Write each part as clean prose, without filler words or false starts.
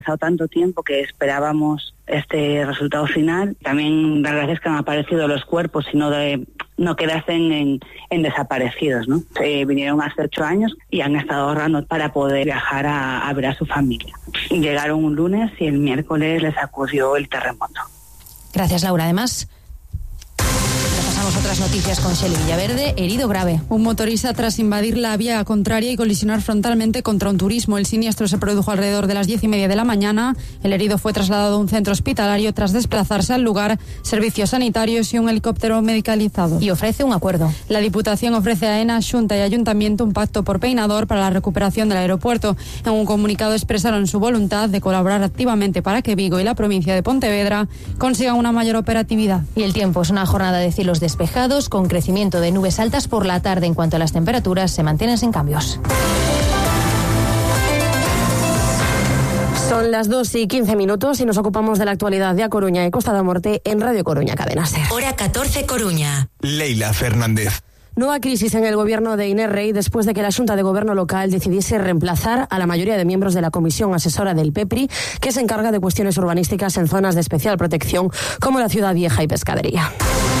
pasado tanto tiempo que esperábamos este resultado final. También dar gracias que han aparecido los cuerpos y no quedasen en desaparecidos, ¿no? Vinieron hace 8 años y han estado ahorrando para poder viajar a ver a su familia. Llegaron un lunes y el miércoles les sacudió el terremoto. Gracias, Laura. Además, repasamos otras noticias con Shelley Villaverde, herido grave. Un motorista tras invadir la vía contraria y colisionar frontalmente contra un turismo. El siniestro se produjo alrededor de las 10:30 de la mañana. El herido fue trasladado a un centro hospitalario tras desplazarse al lugar, servicios sanitarios y un helicóptero medicalizado. Y ofrece un acuerdo. La Diputación ofrece a ENA, Xunta y Ayuntamiento un pacto por Peinador para la recuperación del aeropuerto. En un comunicado expresaron su voluntad de colaborar activamente para que Vigo y la provincia de Pontevedra consigan una mayor operatividad. Y el tiempo es una jornada de cielos despejados con crecimiento de nubes altas por la tarde. En cuanto a las temperaturas, se mantienen sin cambios. Son las 2:15 y nos ocupamos de la actualidad de A Coruña y Costa da Morte en Radio Coruña Cadena Ser. Hora 14 Coruña. Leila Fernández. Nueva crisis en el gobierno de Inés Rey después de que la Xunta de Gobierno local decidiese reemplazar a la mayoría de miembros de la Comisión Asesora del PEPRI, que se encarga de cuestiones urbanísticas en zonas de especial protección como la Ciudad Vieja y Pescadería.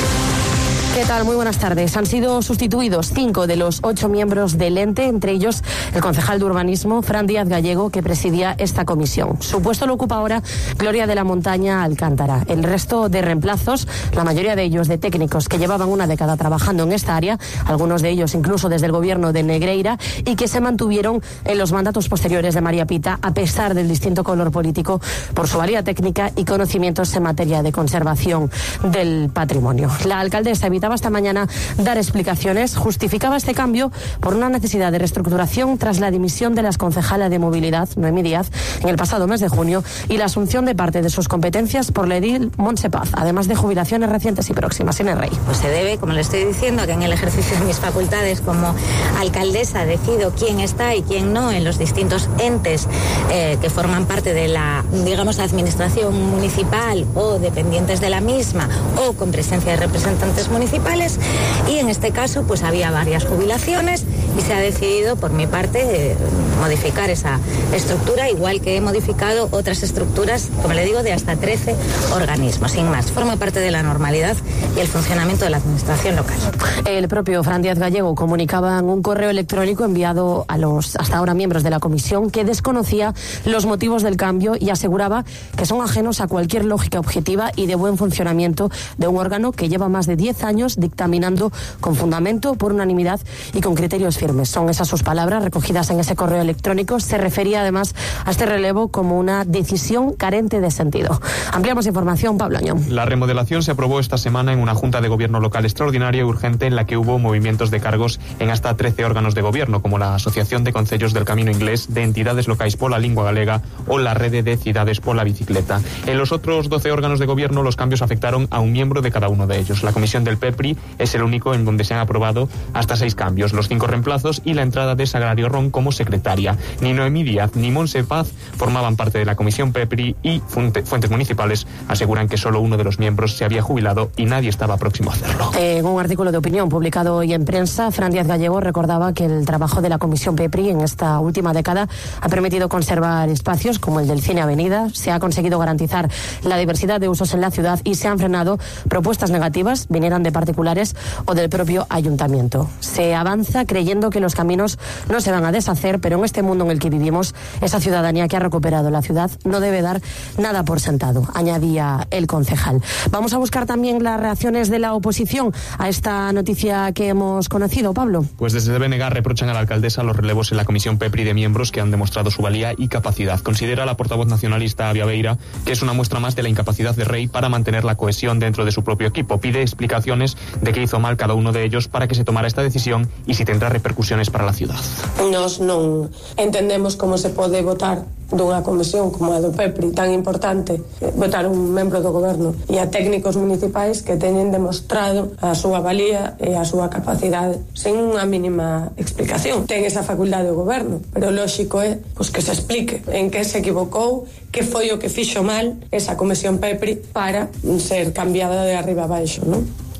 ¿Qué tal? Muy buenas tardes. Han sido sustituidos 5 de los 8 miembros del ente, entre ellos el concejal de urbanismo, Fran Díaz Gallego, que presidía esta comisión. Su puesto lo ocupa ahora Gloria de la Montaña Alcántara. El resto de reemplazos, la mayoría de ellos de técnicos que llevaban una década trabajando en esta área, algunos de ellos incluso desde el gobierno de Negreira, y que se mantuvieron en los mandatos posteriores de María Pita, a pesar del distinto color político, por su valía técnica y conocimientos en materia de conservación del patrimonio. La alcaldesa evitaba esta mañana dar explicaciones, justificaba este cambio por una necesidad de reestructuración tras la dimisión de la concejala de movilidad, Noemí Díaz, en el pasado mes de junio, y la asunción de parte de sus competencias por la edil Montse Paz, además de jubilaciones recientes y próximas. Inés Rey. Pues se debe, como le estoy diciendo, a que en el ejercicio de mis facultades como alcaldesa decido quién está y quién no en los distintos entes que forman parte de la, digamos, administración municipal o dependientes de la misma o con presencia de representantes municipales, y en este caso pues había varias jubilaciones y se ha decidido por mi parte modificar esa estructura, igual que he modificado otras estructuras, como le digo, de hasta 13 organismos, sin más. Forma parte de la normalidad y el funcionamiento de la administración local. El propio Fran Díaz Gallego comunicaba en un correo electrónico enviado a los hasta ahora miembros de la comisión que desconocía los motivos del cambio y aseguraba que son ajenos a cualquier lógica objetiva y de buen funcionamiento de un órgano que lleva más de 10 años dictaminando con fundamento, por unanimidad y con criterios firmes. Son esas sus palabras recogidas en ese correo electrónico. Se refería además a este relevo como una decisión carente de sentido. Ampliamos información, Pablo Añón. La remodelación se aprobó esta semana en una Junta de Gobierno local extraordinaria y urgente en la que hubo movimientos de cargos en hasta 13 órganos de gobierno, como la Asociación de Concellos del Camino Inglés, de Entidades Locais pola Lingua Galega o la Rede de Cidades pola Bicicleta. En los otros 12 órganos de gobierno los cambios afectaron a un miembro de cada uno de ellos. La Comisión del PEPRI es el único en donde se han aprobado hasta 6 cambios, los 5 reemplazos y la entrada de Sagrario Ron como secretaria. Ni Noemí Díaz ni Montse Paz formaban parte de la Comisión PEPRI y fuentes municipales aseguran que solo uno de los miembros se había jubilado y nadie estaba próximo a hacerlo. En un artículo de opinión publicado hoy en prensa, Fran Díaz Gallego recordaba que el trabajo de la Comisión PEPRI en esta última década ha permitido conservar espacios como el del Cine Avenida, se ha conseguido garantizar la diversidad de usos en la ciudad y se han frenado propuestas negativas, vinieran de particulares o del propio ayuntamiento. Se avanza creyendo que los caminos no se van a deshacer, pero en este mundo en el que vivimos, esa ciudadanía que ha recuperado la ciudad no debe dar nada por sentado, añadía el concejal. Vamos a buscar también las reacciones de la oposición a esta noticia que hemos conocido, Pablo. Pues desde BNG reprochan a la alcaldesa los relevos en la Comisión PEPRI de miembros que han demostrado su valía y capacidad. Considera la portavoz nacionalista Avia Beira que es una muestra más de la incapacidad de Rey para mantener la cohesión dentro de su propio equipo. Pide explicaciones de qué hizo mal cada uno de ellos para que se tomara esta decisión y si tendrá repercusiones para la ciudad. Nos non entendemos como se pode votar dunha comisión como a do PEPRI tan importante, votar un membro do goberno e a técnicos municipais que teñen demostrado a súa valía e a súa capacidade sen unha mínima explicación. Ten esa facultade do goberno, pero lóxico é pues, que se explique en que se equivocou, que foi o que fixo mal esa comisión PEPRI para ser cambiada de arriba a baixo, non?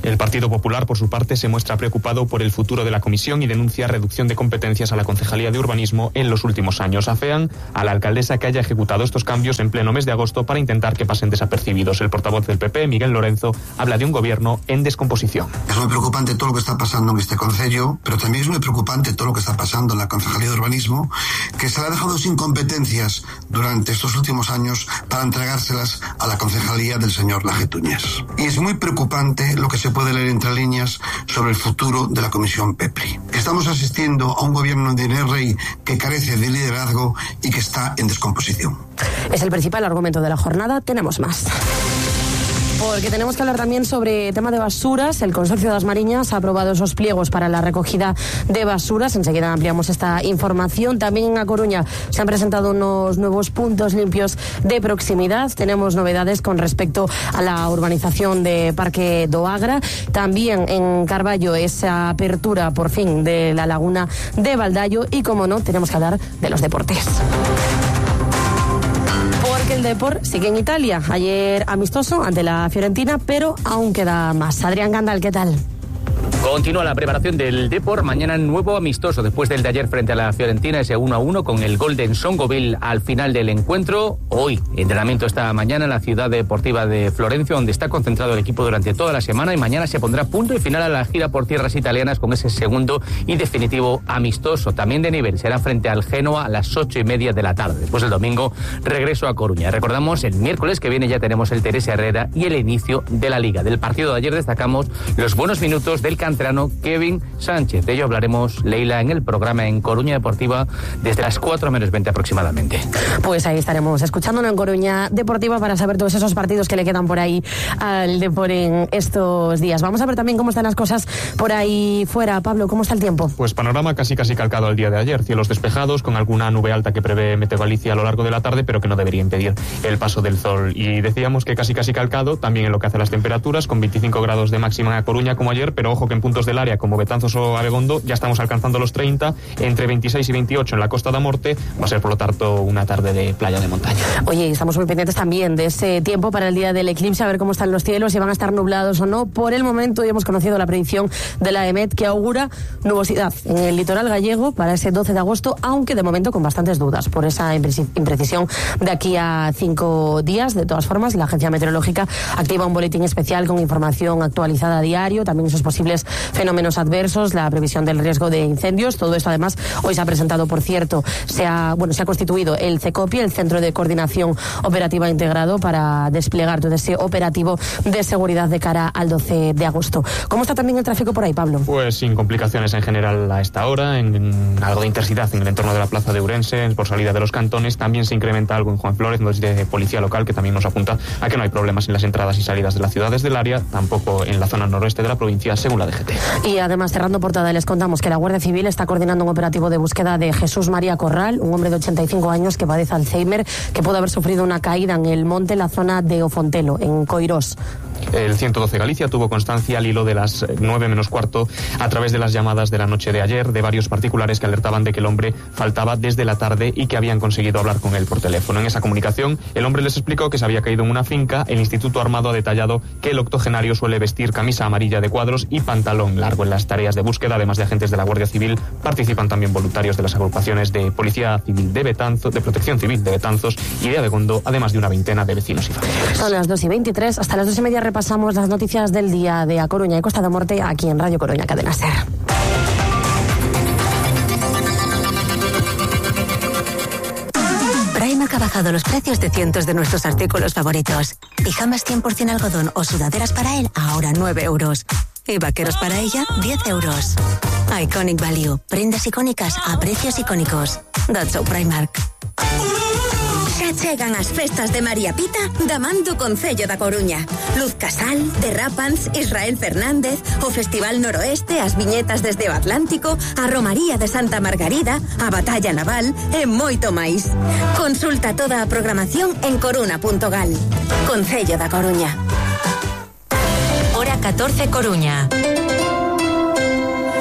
El Partido Popular, por su parte, se muestra preocupado por el futuro de la comisión y denuncia reducción de competencias a la Concejalía de Urbanismo en los últimos años. Afean a la alcaldesa que haya ejecutado estos cambios en pleno mes de agosto para intentar que pasen desapercibidos. El portavoz del PP, Miguel Lorenzo, habla de un gobierno en descomposición. Es muy preocupante todo lo que está pasando en este concello, pero también es muy preocupante todo lo que está pasando en la Concejalía de Urbanismo, que se le ha dejado sin competencias durante estos últimos años para entregárselas a la Concejalía del señor Laje Túñez. Y es muy preocupante lo que se puede leer entre líneas sobre el futuro de la Comisión PEPRI. Estamos asistiendo a un gobierno de NRI que carece de liderazgo y que está en descomposición. Es el principal argumento de la jornada. Tenemos más. Porque tenemos que hablar también sobre tema de basuras. El Consorcio de las Mariñas ha aprobado esos pliegos para la recogida de basuras. Enseguida ampliamos esta información. También en A Coruña se han presentado unos nuevos puntos limpios de proximidad. Tenemos novedades con respecto a la urbanización de Parque do Agra. También en Carballo esa apertura por fin de la laguna de Baldayo. Y como no, tenemos que hablar de los deportes. Porque el Depor sigue en Italia. Ayer amistoso ante la Fiorentina, pero aún queda más. Adrián Gandal, ¿qué tal? Continúa la preparación del Depor, mañana nuevo amistoso después del de ayer frente a la Fiorentina, ese 1-1 con el gol de Nsongoville al final del encuentro. Hoy, entrenamiento esta mañana en la ciudad deportiva de Florencio, donde está concentrado el equipo durante toda la semana, y mañana se pondrá punto y final a la gira por tierras italianas con ese segundo y definitivo amistoso. También de nivel, será frente al Génova a las 8:30 de la tarde. Después el domingo, regreso a Coruña. Recordamos, el miércoles que viene ya tenemos el Teresa Herrera y el inicio de la Liga. Del partido de ayer destacamos los buenos minutos del canterano Kevin Sánchez. De ello hablaremos, Leila, en el programa en Coruña Deportiva desde las 4:20 aproximadamente. Pues ahí estaremos escuchándolo en Coruña Deportiva para saber todos esos partidos que le quedan por ahí al Depor en estos días. Vamos a ver también cómo están las cosas por ahí fuera. Pablo, ¿cómo está el tiempo? Pues panorama casi calcado al día de ayer. Cielos despejados con alguna nube alta que prevé Meteo Galicia a lo largo de la tarde, pero que no debería impedir el paso del sol. Y decíamos que casi calcado también en lo que hace a las temperaturas, con 25 grados de máxima en A Coruña como ayer, pero ojo que en puntos del área como Betanzos o Abegondo ya estamos alcanzando los 30, entre 26 y 28 en la Costa da Morte. Va a ser por lo tanto una tarde de playa de montaña. Oye, estamos muy pendientes también de ese tiempo para el día del eclipse, a ver cómo están los cielos, si van a estar nublados o no. Por el momento ya hemos conocido la predicción de la EMET que augura nubosidad en el litoral gallego para ese 12 de agosto, aunque de momento con bastantes dudas por esa imprecisión de aquí a 5 días. De todas formas, la Agencia Meteorológica activa un boletín especial con información actualizada a diario, también esos posibles fenómenos adversos, la previsión del riesgo de incendios. Todo esto además hoy se ha presentado, por cierto, se ha constituido el CECOPI, el Centro de Coordinación Operativa Integrado, para desplegar todo ese operativo de seguridad de cara al 12 de agosto. ¿Cómo está también el tráfico por ahí, Pablo? Pues sin complicaciones en general a esta hora, en algo de intensidad en el entorno de la plaza de Ourense, por salida de los cantones. También se incrementa algo en Juan Flórez, nos de policía local, que también nos apunta a que no hay problemas en las entradas y salidas de las ciudades del área, tampoco en la zona noroeste de la provincia, según la DGT. Y además, cerrando portada, les contamos que la Guardia Civil está coordinando un operativo de búsqueda de Jesús María Corral, un hombre de 85 años que padece Alzheimer, que pudo haber sufrido una caída en el monte en la zona de Ofontelo, en Coirós. El 112 Galicia tuvo constancia al hilo de las 9 menos cuarto, a través de las llamadas de la noche de ayer, de varios particulares que alertaban de que el hombre faltaba desde la tarde y que habían conseguido hablar con él por teléfono. En esa comunicación, el hombre les explicó que se había caído en una finca. El Instituto Armado ha detallado que el octogenario suele vestir camisa amarilla de cuadros y pantalón largo. En las tareas de búsqueda, además de agentes de la Guardia Civil, participan también voluntarios de las agrupaciones de Policía Civil de Betanzos, de Protección Civil de Betanzos y de Abegondo, además de una veintena de vecinos y familiares. Son las 2:23, hasta las 2:30 repasamos las noticias del día de A Coruña y Costa da Morte aquí en Radio Coruña Cadena SER. Primark ha bajado los precios de cientos de nuestros artículos favoritos. Pijamas 100% algodón o sudaderas para él, ahora 9 euros. Y vaqueros para ella, 10 euros. Iconic Value. Prendas icónicas a precios icónicos. That's so Primark. Xa chegan as festas de María Pita da man do Concello da Coruña. Luz Casal, Derrapans, Israel Fernández, o Festival Noroeste, as viñetas desde o Atlántico, a Romaría de Santa Margarida, a Batalla Naval e moito máis. Consulta toda a programación en coruna.gal. Concello da Coruña. Hora 14 Coruña.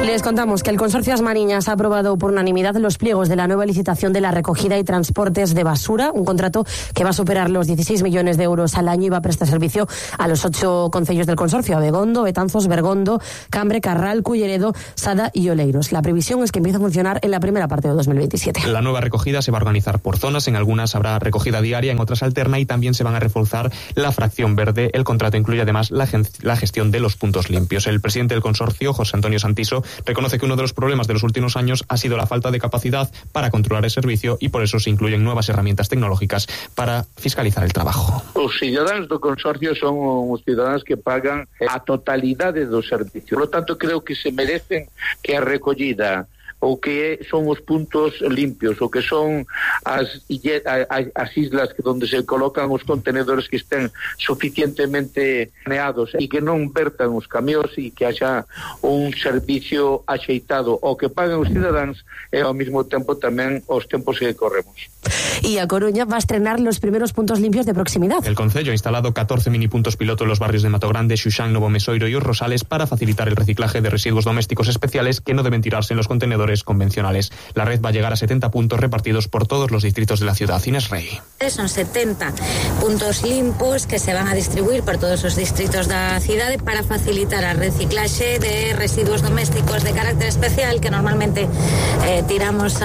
Les contamos que el Consorcio Asmariñas ha aprobado por unanimidad los pliegos de la nueva licitación de la recogida y transportes de basura, un contrato que va a superar los 16 millones de euros al año y va a prestar servicio a los 8 concellos del consorcio: Abegondo, Betanzos, Bergondo, Cambre, Carral, Culleredo, Sada y Oleiros. La previsión es que empiece a funcionar en la primera parte de 2027. La nueva recogida se va a organizar por zonas, en algunas habrá recogida diaria, en otras alterna, y también se van a reforzar la fracción verde. El contrato incluye además la gestión de los puntos limpios. El presidente del consorcio, José Antonio Santiso, reconoce que uno de los problemas de los últimos años ha sido la falta de capacidad para controlar el servicio y por eso se incluyen nuevas herramientas tecnológicas para fiscalizar el trabajo. Os ciudadanos do consorcio son os ciudadanos que pagan a totalidade do servicio. Por lo tanto, creo que se merecen que a recollida o que son os puntos limpios, o que son as islas donde se colocan os contenedores que estén suficientemente saneados e que non vertan os camións e que haxa un servicio axeitado o que paguen os cidadáns e ao mesmo tempo tamén os tempos que corremos. Y A Coruña va a estrenar los primeros puntos limpios de proximidad. El concello ha instalado 14 minipuntos piloto en los barrios de Matogrande, Xuxán, Novo Mesoiro y Os Rosales para facilitar el reciclaje de residuos domésticos especiales que no deben tirarse en los contenedores convencionales. La red va a llegar a 70 puntos repartidos por todos los distritos de la ciudad. Inés Rey. Son 70 puntos limpos que se van a distribuir por todos os distritos da cidade para facilitar a reciclaxe de residuos domésticos de carácter especial que normalmente tiramos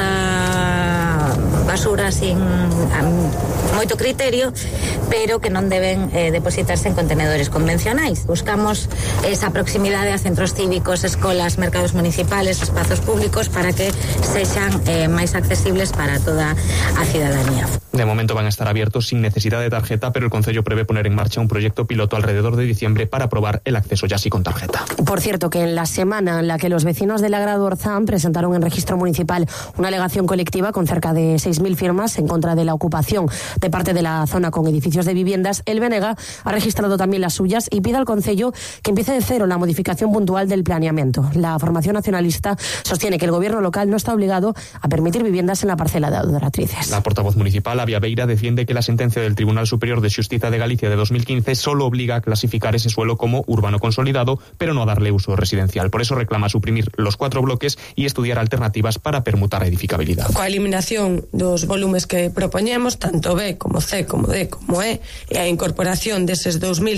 a basura sin moito criterio, pero que non deben depositarse en contenedores convencionais. Buscamos esa proximidade a centros cívicos, escolas, mercados municipales, espazos públicos para que sexan máis accesibles para toda a cidadanía. De momento van a estar abiertos sin necesidad de tarjeta, pero el concello prevé poner en marcha un proyecto piloto alrededor de diciembre para probar el acceso ya sí con tarjeta. Por cierto, que en la semana en la que los vecinos del Agrado Orzán presentaron en registro municipal una alegación colectiva con cerca de 6.000 firmas en contra de la ocupación de parte de la zona con edificios de viviendas, el BNG ha registrado también las suyas y pide al concello que empiece de cero la modificación puntual del planeamiento. La formación nacionalista sostiene que el gobierno local no está obligado a permitir viviendas en la parcela de Adoratrices. La portavoz municipal, Avia Beira, defiende que la sentencia del Tribunal Superior de Xustiza de Galicia de 2015 solo obliga a clasificar ese suelo como urbano consolidado, pero no a darle uso residencial. Por eso reclama suprimir los 4 bloques y estudiar alternativas para permutar a edificabilidad. Coa eliminación dos volumes que propoñemos, tanto B como C, como D, como E, e a incorporación deses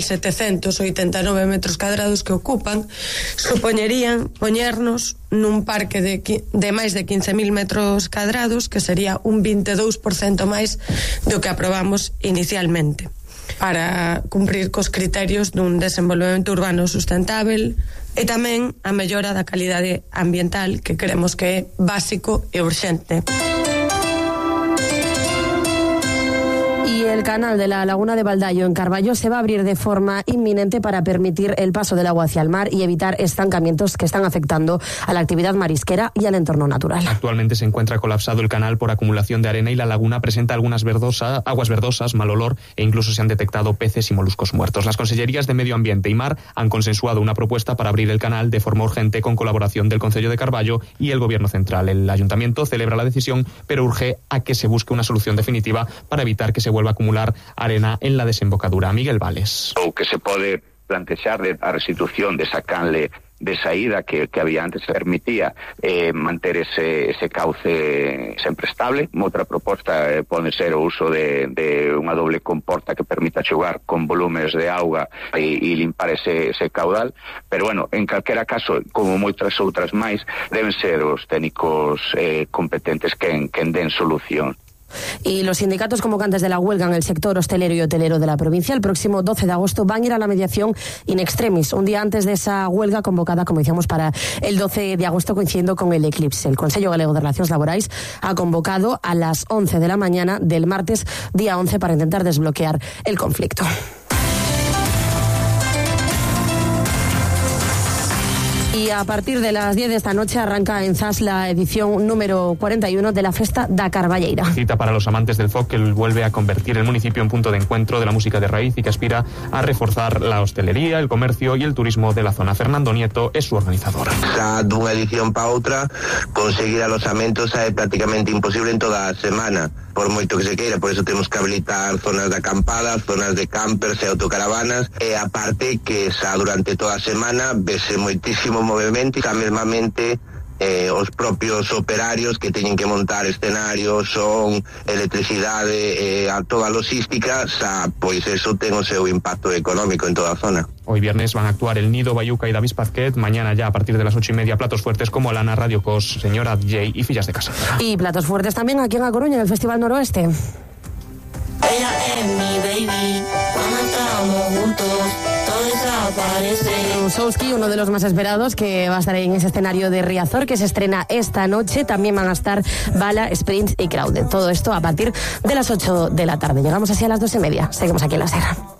2.789 metros cadrados que ocupan, supoñerían poñernos nun parque de máis de 15.000 metros cadrados, que sería un 22% máis do que aprobamos inicialmente, para cumprir cos criterios dun desenvolvemento urbano sustentável e tamén a mellora da calidade ambiental, que creemos que é básico e urxente. El canal de la Laguna de Baldayo en Carballo se va a abrir de forma inminente para permitir el paso del agua hacia el mar y evitar estancamientos que están afectando a la actividad marisquera y al entorno natural. Actualmente se encuentra colapsado el canal por acumulación de arena y la laguna presenta algunas aguas verdosas, mal olor e incluso se han detectado peces y moluscos muertos. Las consellerías de Medio Ambiente y Mar han consensuado una propuesta para abrir el canal de forma urgente con colaboración del Concello de Carballo y el Gobierno Central. El Ayuntamiento celebra la decisión, pero urge a que se busque una solución definitiva para evitar que se vuelva a acumular arena en la desembocadura. Miguel Vales. O que se pode plantexar a restitución desa canle de saída que había antes se permitía manter ese cauce sempre estable. Outra proposta pode ser o uso de unha doble comporta que permita xogar con volumes de auga e limpar ese caudal, pero bueno, en calquera caso, como moitas outras máis, deben ser os técnicos competentes que den solución. Y los sindicatos convocantes de la huelga en el sector hostelero y hotelero de la provincia el próximo 12 de agosto van a ir a la mediación in extremis, un día antes de esa huelga convocada, como decíamos, para el 12 de agosto coincidiendo con el eclipse. El Consello Galego de Relacións Laborais ha convocado a las 11 de la mañana del martes día 11 para intentar desbloquear el conflicto. Y a partir de las 10 de esta noche arranca en Zas la edición número 41 de la Festa da Carballeira. Cita para los amantes del folk que vuelve a convertir el municipio en punto de encuentro de la música de raíz y que aspira a reforzar la hostelería, el comercio y el turismo de la zona. Fernando Nieto es su organizador. De unha edición para outra, conseguir alojamentos é prácticamente imposible en toda a semana. por moito que se queira, por eso temos que habilitar zonas de acampadas, zonas de campers e autocaravanas, e aparte que xa durante toda a semana vese moitísimo movimento e xa mesmamente os propios operarios que teñen que montar escenarios, son electricidade, a toda a logística, xa, pois eso ten o seu impacto económico en toda a zona. Hoy viernes van a actuar el Nido, Bayuca y David Pazquet. Mañana ya a partir de las 8:30 platos fuertes como Lana, Radio Cos, Señora Jay y Fillas de Casa. Y platos fuertes también aquí en A Coruña, en el Festival Noroeste. Ella es mi baby, cuando estamos juntos todo desaparece. Soulski, uno de los más esperados, que va a estar ahí en ese escenario de Riazor, que se estrena esta noche. También van a estar Bala, Sprint y Crowded. Todo esto a partir de las 8 de la tarde. Llegamos así a las 2:30. Seguimos aquí en la Serra.